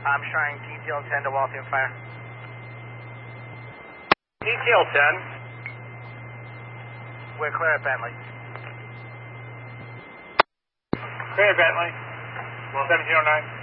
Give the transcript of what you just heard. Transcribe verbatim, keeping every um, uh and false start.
I'm trying detail ten to Waltham Fire. Detail ten. We're clear at Bentley. Clear at Bentley. seventeen oh nine.